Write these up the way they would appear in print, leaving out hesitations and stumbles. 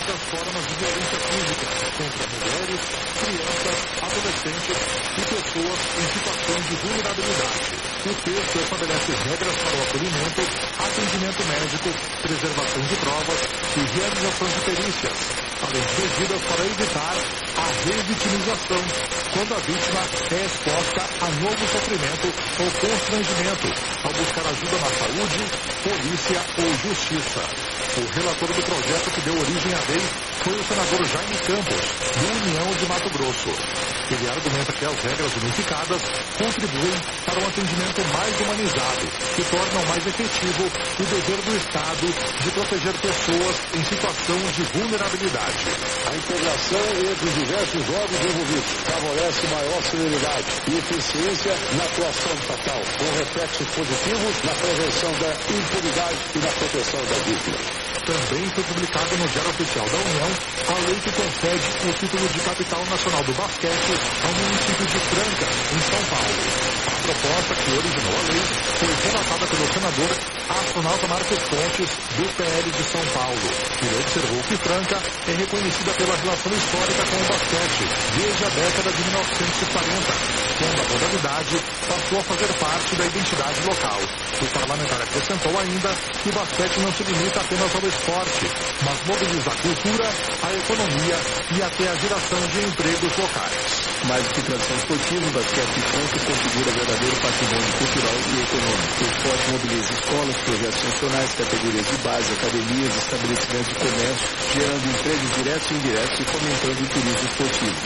das formas de violência física contra mulheres, crianças, adolescentes e pessoas em situação de vulnerabilidade. O texto estabelece regras para o acolhimento, atendimento médico, preservação de provas e realização de perícias, além de medidas para evitar a revitimização, quando a vítima é exposta a novo sofrimento ou constrangimento ao buscar ajuda na saúde, polícia ou justiça. O relator do projeto que deu origem à lei foi o senador Jaime Campos, do União de Mato Grosso. Ele argumenta que as regras unificadas contribuem para um atendimento mais humanizado e tornam mais efetivo o dever do Estado de proteger pessoas em situação de vulnerabilidade. A integração entre os diversos órgãos envolvidos favorece maior celeridade e eficiência na atuação estatal, com reflexos positivos na prevenção da impunidade e na proteção da vítima. Também foi publicado no Diário Oficial da União a lei que concede o título de capital nacional do basquete ao município de Franca, em São Paulo. A proposta que originou a lei foi relatada pelo senador astronauta Marcos Pontes, do PL de São Paulo. Ele observou que Franca é reconhecida pela relação histórica com o basquete desde a década de 1940, quando a modalidade passou a fazer parte da identidade local. O parlamentar acrescentou ainda que o basquete não se limita apenas ao esporte, mas mobiliza a cultura, a economia e até a geração de empregos locais. Mais do que tradição esportiva, o basquete de Franca configura verdadeiro patrimônio cultural e econômico. O esporte mobiliza escolas, projetos nacionais, categorias de base, academias, estabelecimentos de comércio, gerando empregos diretos e indiretos e fomentando o turismo esportivo.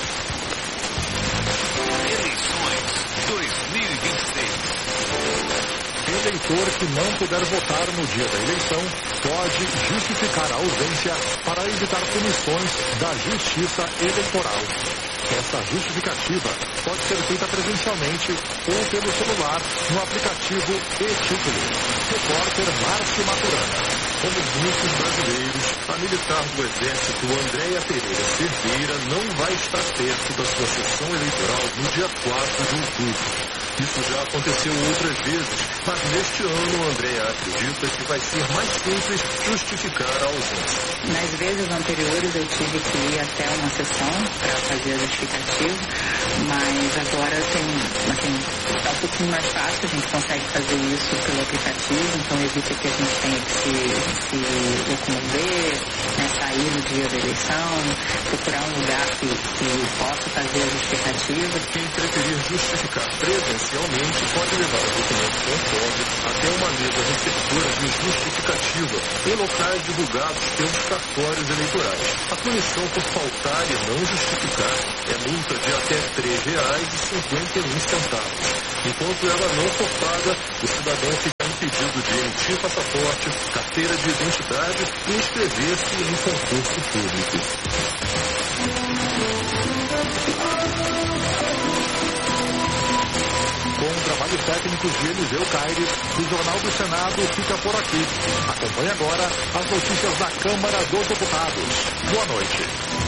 Eleições 2026. Eleitor que não puder votar no dia da eleição pode justificar a ausência para evitar punições da Justiça Eleitoral. Essa justificativa pode ser feita presencialmente ou pelo celular no aplicativo e-Título. Repórter Márcio Maturana. Como muitos brasileiros, a militar do Exército Andréia Pereira Cerdeira não vai estar perto da sua sessão eleitoral no dia 4 de outubro. Isso já aconteceu outras vezes, mas neste ano Andréia acredita que vai ser mais simples justificar a ausência. Nas vezes anteriores eu tive que ir até uma sessão para fazer a justificativa, mas agora tá um pouquinho mais fácil, a gente consegue fazer isso pelo aplicativo, então evita que a gente tenha que se locomover, né, sair no dia da eleição, procurar um lugar que possa fazer a justificativa. Quem preferir justificar presencialmente pode levar o documento conforme até uma mesa receptora de justificativa em locais divulgados pelos cartórios eleitorais. A punição por faltar e não justificar é multa de até R$3,51. Enquanto ela não for paga, o cidadão fica impedido de emitir passaporte, carteira de identidade e inscrever-se em concurso público. Com o trabalho técnico de Eliseu Caires, o Jornal do Senado fica por aqui. Acompanhe agora as notícias da Câmara dos Deputados. Boa noite.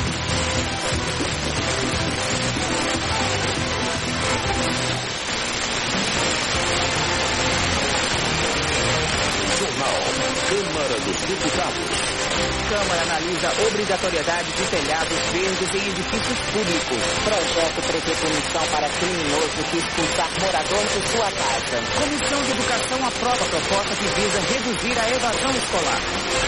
Jornal Câmara dos Deputados. Câmara analisa a obrigatoriedade de telhados verdes em edifícios públicos. Projeto prevê punição para criminoso que expulsar morador de sua casa. Comissão de Educação aprova a proposta que visa reduzir a evasão escolar.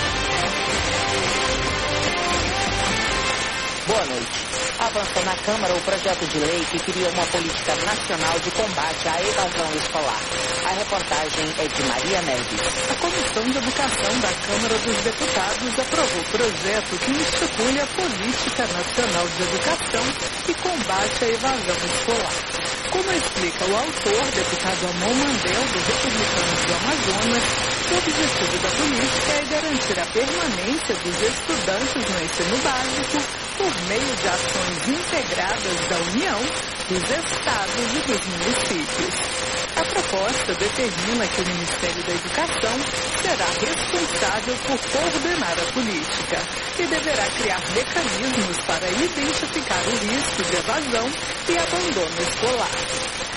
Boa noite. Avança na Câmara o projeto de lei que cria uma política nacional de combate à evasão escolar. A reportagem é de Maria Neves. A Comissão de Educação da Câmara dos Deputados aprovou o projeto que institui a Política Nacional de Educação e combate à evasão escolar. Como explica o autor, deputado Amon Mandel, dos Republicanos do Amazonas, o objetivo da política é garantir a permanência dos estudantes no ensino básico por meio de ações integradas da União, dos estados e dos municípios. A proposta determina que o Ministério da Educação será responsável por coordenar a política e deverá criar mecanismos para identificar o risco de evasão e abandono escolar.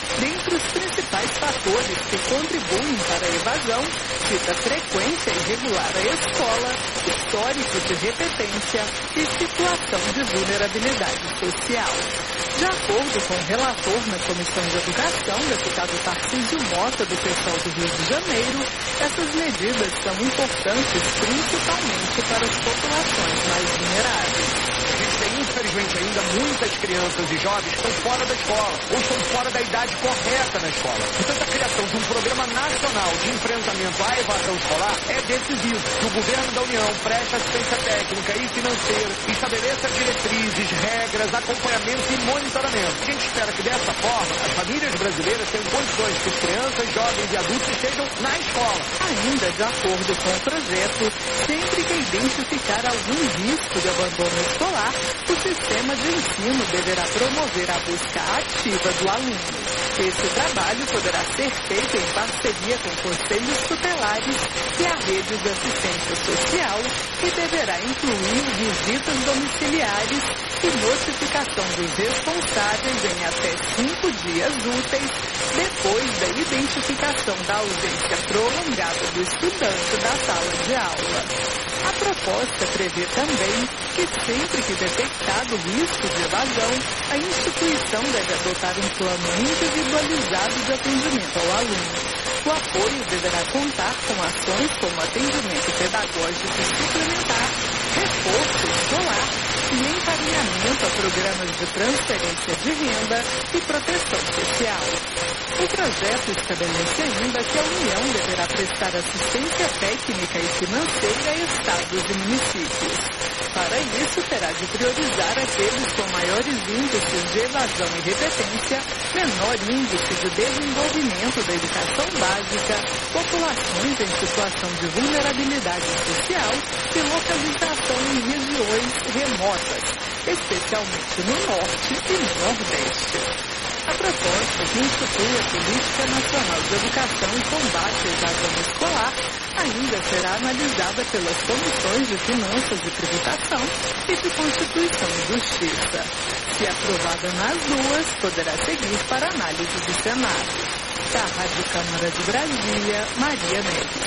Dentre os principais fatores que contribuem para a evasão, cita frequência irregular à escola, histórico de repetência e situação de vulnerabilidade social. De acordo com o relator na Comissão de Educação, deputado Tarcísio Mota, do PSOL do Rio de Janeiro, essas medidas são importantes principalmente para as populações mais vulneráveis. Existem, infelizmente, ainda muitas crianças e jovens que estão fora da escola ou estão fora da idade correta na escola. Portanto, a criação de um programa nacional de enfrentamento à evasão escolar é decisivo. Que o governo da União preste assistência técnica e financeira, estabeleça diretrizes, regras, acompanhamento e monitoramento. A gente espera que dessa forma as famílias brasileiras tenham condições que as crianças, jovens e adultos estejam na escola. Ainda de acordo com o projeto, sempre que identificar algum risco de abandono escolar, o sistema de ensino deverá promover a busca ativa do aluno. Esse trabalho poderá ser feito em parceria com conselhos tutelares e a rede de assistência social e deverá incluir visitas domiciliares e notificação dos responsáveis em até 5 dias úteis depois da identificação da ausência prolongada do estudante da sala de aula. A proposta prevê também que sempre que detectado o risco de evasão, a instituição deve adotar um plano individualizado de atendimento ao aluno. O apoio deverá contar com ações como atendimento pedagógico suplementar, reforço escolar e encaminhamento a programas de transferência de renda e proteção social. O projeto estabelece ainda que a União deverá prestar assistência técnica e financeira a estados e municípios. Para isso, terá de priorizar aqueles com maiores índices de evasão e repetência, menor índice de desenvolvimento da educação básica, populações em situação de vulnerabilidade social e localização em regiões remotas, especialmente no Norte e no Nordeste. A proposta, que institui a Política Nacional de Educação e Combate à Evasão Escolar, ainda será analisada pelas Comissões de Finanças e Tributação e de Constituição e Justiça. Se aprovada nas duas, poderá seguir para análise do Senado. Da Rádio Câmara de Brasília, Maria Neves.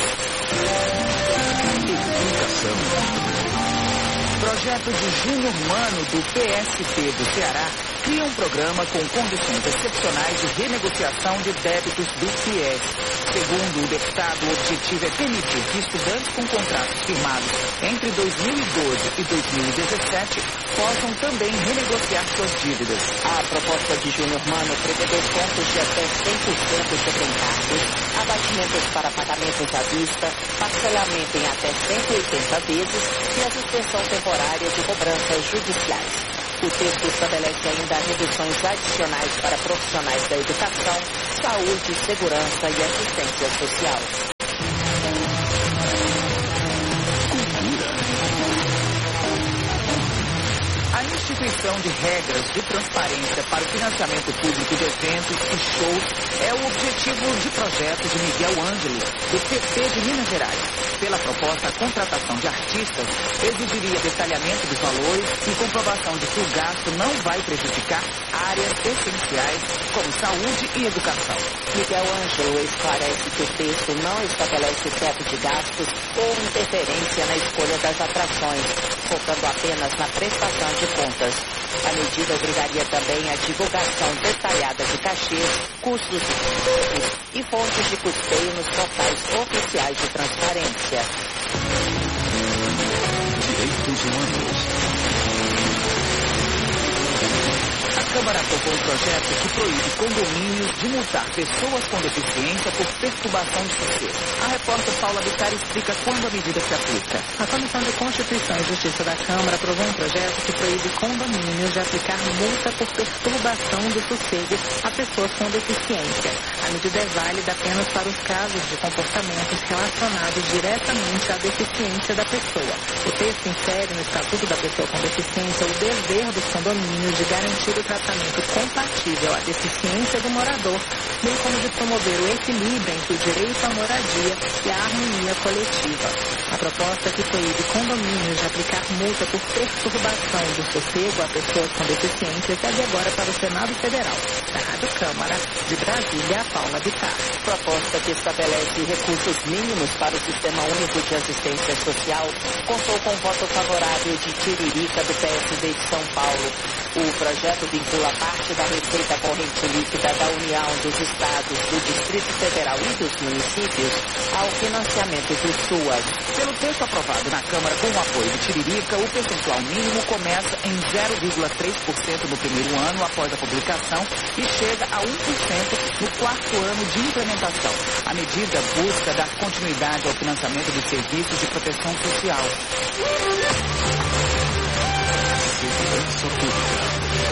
Educação. Projeto de Júnior Mano, do PSP do Ceará, cria um programa com condições excepcionais de renegociação de débitos do FIES. Segundo o deputado, o objetivo é permitir que estudantes com contratos firmados entre 2012 e 2017 possam também renegociar suas dívidas. A proposta de Júnior Mano prevê descontos de até 100% sobre encargos, abatimentos para pagamentos à vista, parcelamento em até 180 vezes e a suspensão temporária de cobranças judiciais. O texto estabelece ainda reduções adicionais para profissionais da educação, saúde, segurança e assistência social. A instituição de regras de transparência para o financiamento público de eventos e shows é o objetivo de projeto de Miguel Ângelo, do PP de Minas Gerais. Pela proposta, a contratação de artistas exigiria detalhamento dos valores e comprovação de que o gasto não vai prejudicar áreas essenciais como saúde e educação. Miguel Ângelo esclarece que o texto não estabelece teto de gastos ou interferência na escolha das atrações, focando apenas na prestação de contas. A medida obrigaria também a divulgação detalhada de cachês, custos e fontes de custeio nos portais oficiais de transparência. Direitos humanos. A Câmara aprovou um projeto que proíbe condomínios de multar pessoas com deficiência por perturbação de sossego. A repórter Paula Bittar explica quando a medida se aplica. A Comissão de Constituição e Justiça da Câmara aprovou um projeto que proíbe condomínios de aplicar multa por perturbação do sossego a pessoas com deficiência. A medida é válida apenas para os casos de comportamentos relacionados diretamente à deficiência da pessoa. O texto insere no Estatuto da Pessoa com Deficiência o dever dos condomínios de garantir do tratamento compatível à deficiência do morador, bem como de promover o equilíbrio entre o direito à moradia e a harmonia coletiva. A proposta que proíbe condomínios de aplicar multa por perturbação do sossego a pessoas com deficiência segue agora para o Senado Federal. Da Rádio Câmara, de Brasília, Paula Bittar. Proposta que estabelece recursos mínimos para o Sistema Único de Assistência Social contou com voto favorável de Tiririca, do PSD de São Paulo. O projeto vincula parte da receita corrente líquida da União, dos Estados, do Distrito Federal e dos municípios ao financiamento do SUAS. Pelo texto aprovado na Câmara com o apoio de Tiririca, o percentual mínimo começa em 0,3% no primeiro ano após a publicação e chega a 1% no quarto ano de implementação. A medida busca dar continuidade ao financiamento dos serviços de proteção social. Segurança Pública.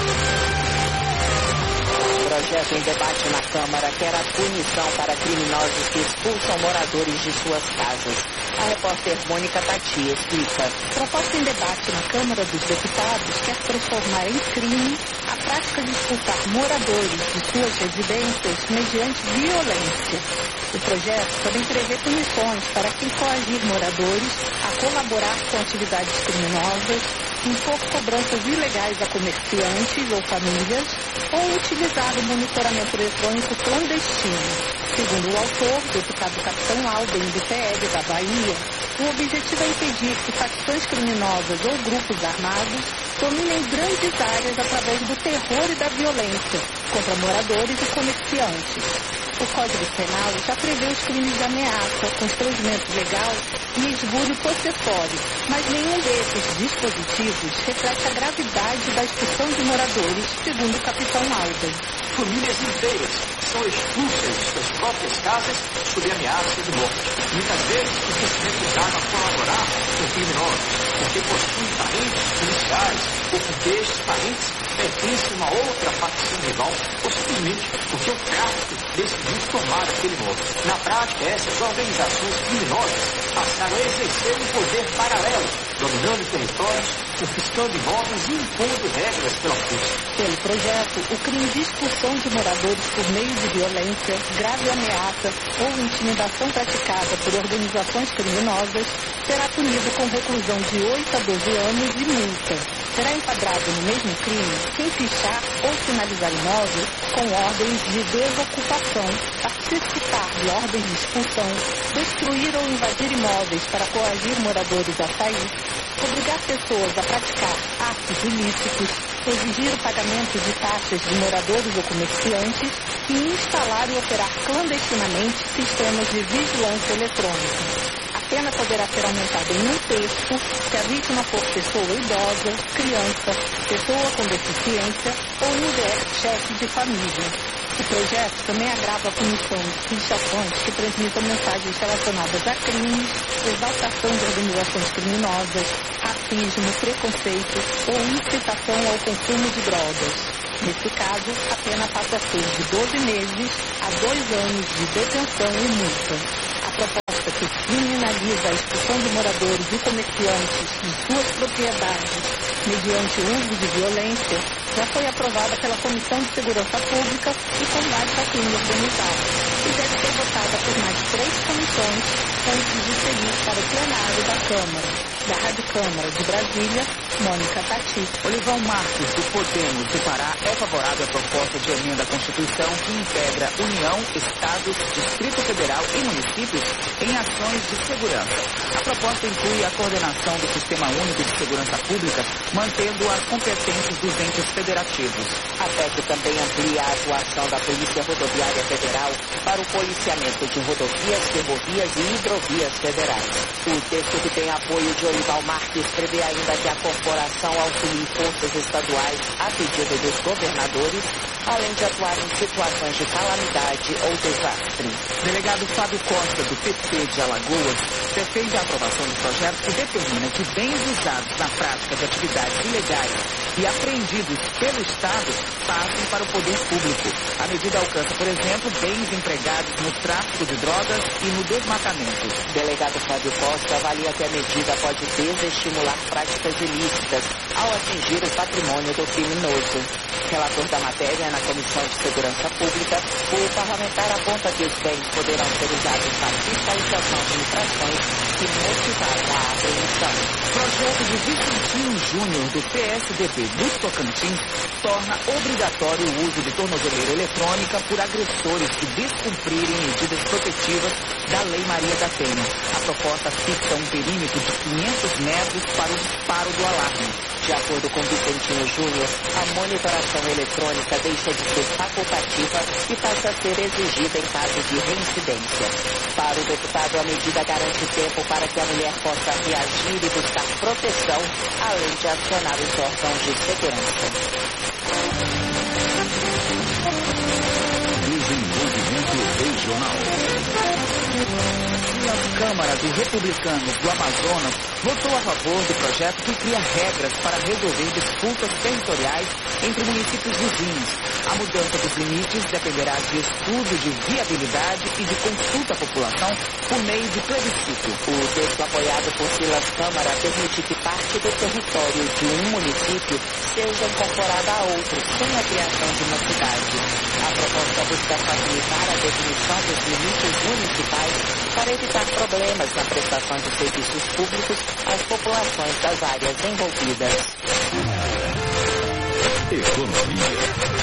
Projeto em debate na Câmara quer a punição para criminosos que expulsam moradores de suas casas. A repórter Mônica Tati explica. Proposta em debate na Câmara dos Deputados quer transformar em crime a prática de expulsar moradores de suas residências mediante violência. O projeto também prevê punições para quem coagir moradores a colaborar com atividades criminosas, impor cobranças ilegais a comerciantes ou famílias ou utilizar o monitoramento eletrônico clandestino. Segundo o autor, deputado Capitão Alden, do PL da Bahia, o objetivo é impedir que facções criminosas ou grupos armados dominem grandes áreas através do terror e da violência contra moradores e comerciantes. O Código Penal já prevê os crimes de ameaça, constrangimento legal e esbulho possessório, mas nenhum desses dispositivos reflete a gravidade da expulsão de moradores, segundo o Capitão Alden. Famílias inteiras são expulsas das próprias casas sob ameaça de morte. Muitas vezes porque se recusaram a colaborar com criminosos, porque possuem parentes policiais ou porque estes parentes pertencem a uma outra facção rival ou simplesmente porque o tráfico decidiu tomar aquele imóvel. Na prática, essas organizações criminosas passaram a exercer um poder paralelo, dominando territórios, confiscando imóveis e impondo regras pela força. Pelo projeto, o crime de expulsão de moradores por meio de violência, grave ameaça ou intimidação praticada por organizações criminosas será punido com reclusão de 8 a 12 anos e multa. Será enquadrado no mesmo crime quem fichar ou finalizar imóvel com ordens de desocupação, participar de ordens de expulsão, destruir ou invadir imóveis para coagir moradores a sair, obrigar pessoas a praticar atos ilícitos, exigir o pagamento de taxas de moradores ou comerciantes e instalar e operar clandestinamente sistemas de vigilância eletrônica. A pena poderá ser aumentada em 1/3 se a vítima for pessoa idosa, criança, pessoa com deficiência ou mulher chefe de família. O projeto também agrava a punição de fichações que transmitam mensagens relacionadas a crimes, exaltação de organizações criminosas, racismo, preconceito ou incitação ao consumo de drogas. Nesse caso, a pena passa a ser de 12 meses a 2 anos de detenção e multa. A proposta que criminaliza a expulsão de moradores e comerciantes de suas propriedades mediante o uso de violência já foi aprovada pela Comissão de Segurança Pública e Combate ao Crime Organizado e deve ser votada por mais 3 comissões antes de seguir para o plenário da Câmara. Da Rádio Câmara de Brasília, Mônica Tati. Olivão Marques, do Podemos do Pará, é favorável à proposta de emenda à Constituição que integra União, Estados, Distrito Federal e municípios em ações de segurança. A proposta inclui a coordenação do Sistema Único de Segurança Pública, mantendo as competências dos entes federativos. A PEC também amplia a atuação da Polícia Rodoviária Federal para o policiamento de rodovias, ferrovias e hidrovias federais. O texto, que tem apoio de Olivão Marques, prevê ainda que a corporação auxilie forças estaduais a pedido dos governadores, além de atuar em situações de calamidade ou desastre. Delegado Fábio Costa, do PP de Alagoas, defende a aprovação do projeto que determina que bens usados na prática de atividades ilegais e apreendidos pelo Estado passem para o poder público. A medida alcança, por exemplo, bens empregados no tráfico de drogas e no desmatamento. criminosos. Delegado Fábio Costa avalia que a medida pode desestimular práticas ilícitas ao atingir o patrimônio do criminoso. Relator da matéria na Comissão de Segurança Pública, o parlamentar aponta que os bens poderão ser usados na fiscalização de infrações que motivaram a apreensão. Projeto de Vicentinho Júnior do PSDB do Tocantins torna obrigatório o uso de tornozeleira eletrônica por agressores que descumprirem medidas protetivas da Lei Maria da Penha. A proposta fixa um perímetro de 500 metros para o disparo do alarme. De acordo com Vicentinho Júnior, a monitoração eletrônica deixa de ser facultativa e passa a ser exigida em caso de reincidência. Para o deputado, a medida garante tempo para que a mulher possa reagir e buscar proteção, além de acionar os órgãos de segurança. Desenvolvimento regional. A Câmara do Republicano do Amazonas votou a favor do projeto que cria regras para resolver disputas territoriais entre municípios vizinhos. A mudança dos limites dependerá de estudo de viabilidade e de consulta à população por meio de plebiscito. O texto apoiado por Silas Câmara permite que parte do território de um município seja incorporada a outro, sem a criação de uma cidade. A proposta busca facilitar a definição dos limites municipais para evitar problemas na prestação de serviços públicos às populações das áreas envolvidas. Economia.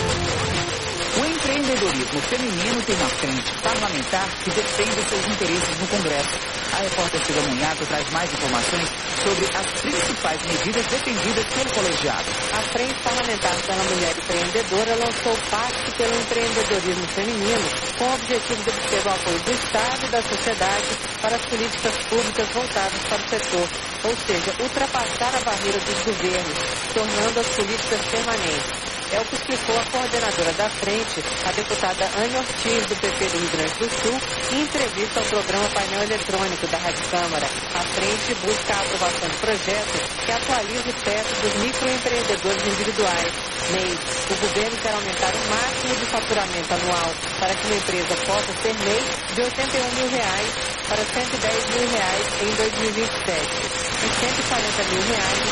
O empreendedorismo feminino tem uma frente parlamentar que defende seus interesses no Congresso. A repórter Cida Munhato traz mais informações sobre as principais medidas defendidas pelo colegiado. A Frente Parlamentar pela Mulher Empreendedora lançou o Pacto pelo Empreendedorismo Feminino, com o objetivo de obter o apoio do Estado e da sociedade para as políticas públicas voltadas para o setor, ou seja, ultrapassar a barreira dos governos, tornando as políticas permanentes. É o que explicou a coordenadora da frente, a deputada Ana Ortiz, do PP do Rio Grande do Sul, em entrevista ao programa Painel Eletrônico da Rádio Câmara. A frente busca a aprovação de projeto que atualize o teto dos microempreendedores individuais. MEI, o governo quer aumentar o máximo de faturamento anual para que uma empresa possa ser MEI de R$ 81 mil para R$ 110 mil em 2027 e R$ 140 mil em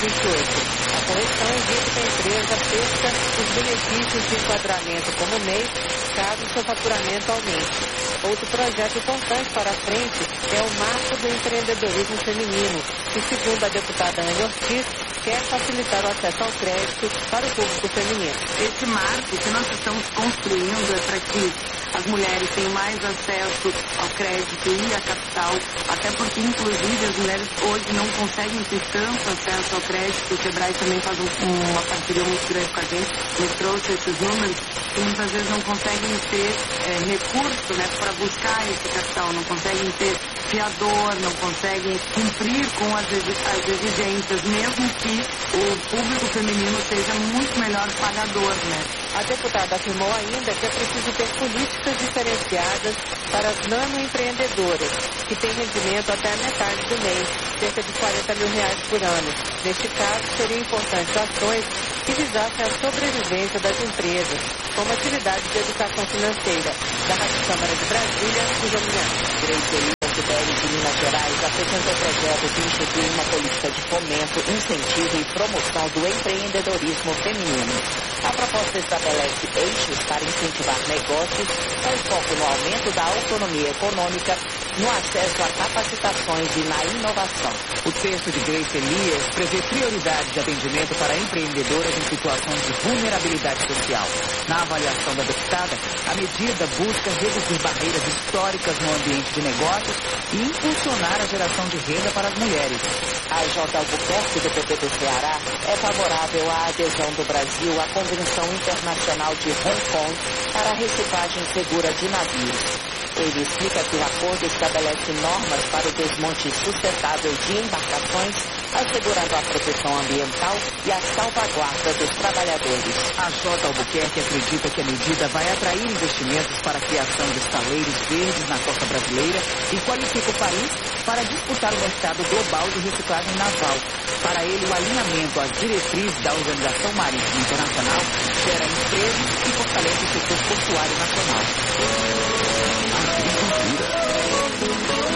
2028. A correção evita que a empresa perca os benefícios de enquadramento como MEI, caso seu faturamento aumente. Outro projeto importante para a frente é o Marco do Empreendedorismo Feminino, que, segundo a deputada Ana Ortiz, quer facilitar o acesso ao crédito para o público feminino. Esse marco que nós estamos construindo é para que as mulheres tenham mais acesso ao crédito e a capital, até porque, inclusive, as mulheres hoje não conseguem ter tanto acesso ao crédito. O Sebrae também faz uma parceria muito grande com a gente, nos trouxe esses números, que muitas vezes não conseguem ter recurso, né, para buscar esse capital, não conseguem ter fiador, não conseguem cumprir com as exigências, mesmo que o público feminino seja muito melhor pagador, né? A deputada afirmou ainda que é preciso ter políticas diferenciadas para as nanoempreendedoras, que têm rendimento até a metade do mês, cerca de R$ 40 mil por ano. Neste caso, seriam importantes ações que visassem a sobrevivência das empresas, como atividade de educação financeira. Da Rádio Câmara de Brasília, Cida Munhato. O PL de Minas Gerais apresentou projeto que institui uma política de fomento, incentivo e promoção do empreendedorismo feminino. A proposta estabelece eixos para incentivar negócios com foco no aumento da autonomia econômica, no acesso a capacitações e na inovação. O texto de Grace Elias prevê prioridade de atendimento para empreendedoras em situações de vulnerabilidade social. Na avaliação da deputada, a medida busca reduzir barreiras históricas no ambiente de negócios e impulsionar a geração de renda para as mulheres. A J. Albuquerque, do PP do Ceará, é favorável à adesão do Brasil à Convenção Internacional de Hong Kong para a reciclagem segura de navios. Ele explica que o acordo estabelece normas para o desmonte sustentável de embarcações, assegurando a proteção ambiental e a salvaguarda dos trabalhadores. A J. Albuquerque acredita que a medida vai atrair investimentos para a criação de estaleiros verdes na costa brasileira e qualifica o país para disputar o mercado global de reciclagem naval. Para ele, o alinhamento às diretrizes da Organização Marítima Internacional gera emprego e fortalece o setor portuário nacional. Agricultura.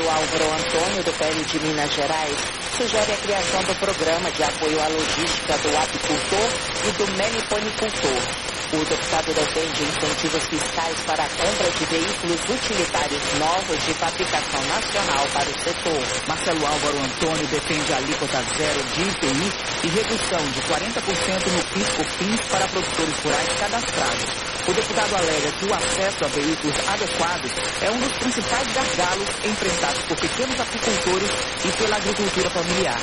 Marcelo Álvaro Antônio, do PL de Minas Gerais, sugere a criação do programa de apoio à logística do apicultor e do meliponicultor. O deputado defende incentivos fiscais para a compra de veículos utilitários novos de fabricação nacional para o setor. Marcelo Álvaro Antônio defende a alíquota zero de IPI e redução de 40% no PIS/COFINS para produtores rurais cadastrados. O deputado alega que o acesso a veículos adequados é um dos principais gargalos enfrentados por pequenos apicultores e pela agricultura familiar.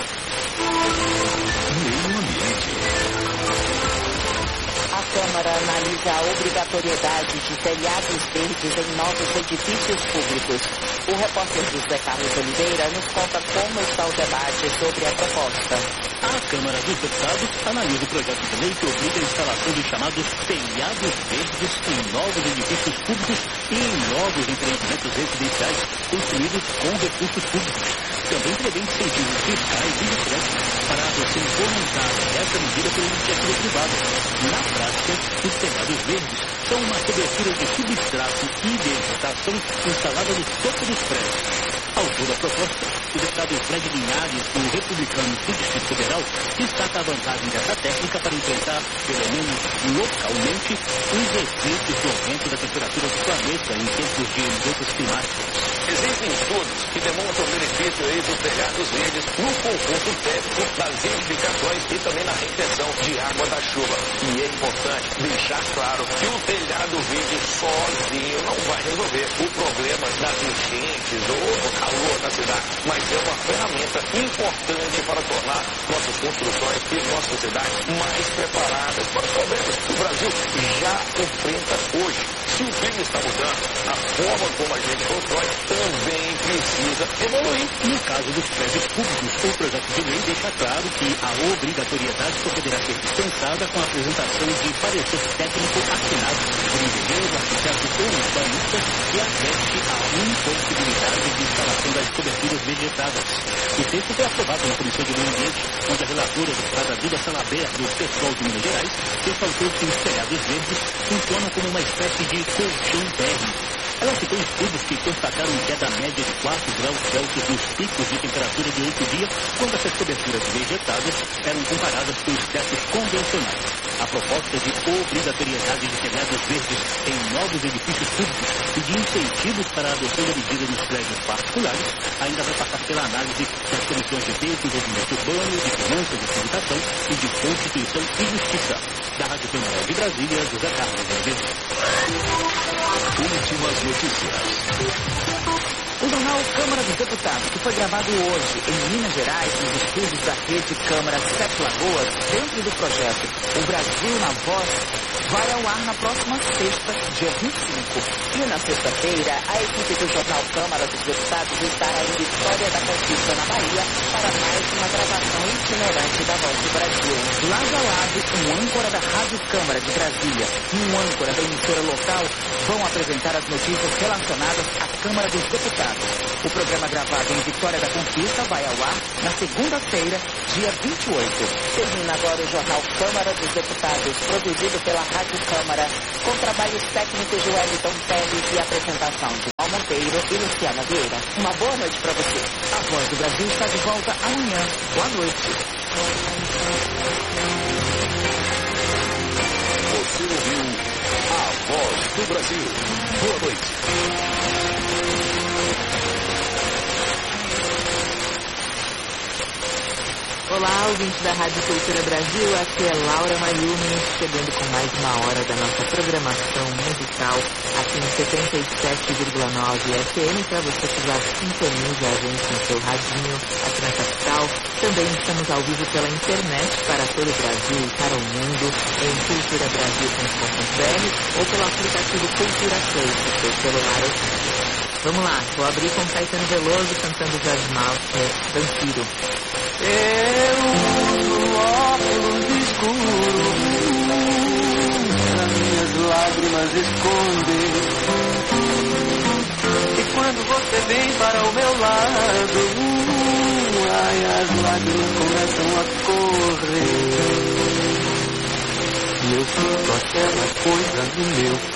Meio ambiente. A Câmara analisa a obrigatoriedade de telhados verdes em novos edifícios públicos. O repórter José Carlos Oliveira nos conta como está o debate sobre a proposta. A Câmara dos Deputados analisa o projeto de lei que obriga a instalação de chamados telhados verdes em novos edifícios públicos e em novos empreendimentos residenciais construídos com recursos públicos. Também prevê incentivos fiscais e discretos para a adoção voluntária dessa medida pela iniciativa privada. Na prática, os telhados verdes são uma cobertura de substrato e vegetação instalada no topo dos prédios. Autor da proposta, o deputado Fred Linhares, do Republicanos do Distrito Federal, destaca a vantagem dessa técnica para enfrentar, pelo menos localmente, os efeitos do aumento da temperatura do planeta em tempos de mudanças climáticas. Existem estudos que demonstram o benefício dos telhados verdes no conforto térmico das edificações e também na retenção de água da chuva. E é importante deixar claro que o telhado verde sozinho não vai resolver o problema das enchentes ou do calor na cidade, mas é uma ferramenta importante para tornar nossas construções e nossa sociedade mais preparadas para os problemas que o Brasil já enfrenta hoje. Se o clima está mudando, a forma como a gente constrói também precisa evoluir. No caso dos prédios públicos, o projeto de lei deixa claro que a obrigatoriedade só poderá ser dispensada com a apresentação de parecer técnico assinado por engenheiro, arquiteto ou urbanista que ateste a impossibilidade de instalação das coberturas vegetadas. O texto foi aprovado na Comissão de Meio Ambiente, onde a relatora, a deputada Duda Salaber, do PSOL de Minas Gerais, ressaltou que os telhados verdes funcionam como uma espécie de colchão térmico. Ela citou estudos que constataram queda média de 4 graus Celsius nos picos de temperatura durante o dia, quando essas coberturas vegetadas eram comparadas com os tetos convencionais. A proposta de obrigatoriedade de telhados verdes em novos edifícios públicos e de incentivos para a adoção da medida nos prédios particulares ainda vai passar pela análise das comissões de desenvolvimento urbano, de finanças e tributação e de Constituição e Justiça. Da Rádio Câmara de Brasília, José Carlos Oliveira. Últimas notícias. O jornal Câmara dos Deputados, que foi gravado hoje em Minas Gerais, nos estúdios da Rede Câmara Sete Lagoas, dentro do projeto O Brasil na Voz, vai ao ar na próxima sexta, dia 25. E na sexta-feira, a equipe do jornal Câmara dos Deputados estará em Vitória da Conquista, na Bahia, para mais uma gravação itinerante da Voz do Brasil. Lado a lado, um âncora da Rádio Câmara de Brasília e um âncora da emissora local vão apresentar as notícias relacionadas à Câmara dos Deputados. O programa gravado em Vitória da Conquista vai ao ar na segunda-feira, dia 28. Termina agora o jornal Câmara dos Deputados, produzido pela Rádio Câmara, com trabalhos técnicos de Wellington Teles e apresentação de Al Monteiro e Luciana Vieira. Uma boa noite para você. A Voz do Brasil está de volta amanhã. Boa noite. Você ouviu A Voz do Brasil. Boa noite. Olá, ouvintes da Rádio Cultura Brasil, aqui é Laura Mayumi, chegando com mais uma hora da nossa programação musical aqui no 77,9 FM, para você que já sintoniza a gente no seu radinho aqui na capital. Também estamos ao vivo pela internet para todo o Brasil e para o mundo em culturabrasil.com.br ou pelo aplicativo Cultura Play do seu celular. Vamos lá, vou abrir com Caetano Veloso cantando Jorge Malta, Vampiro. Eu uso óculos escuros para minhas lágrimas esconder. E quando você vem para o meu lado, ai, as lágrimas começam a correr. E eu sinto aquela coisa no meu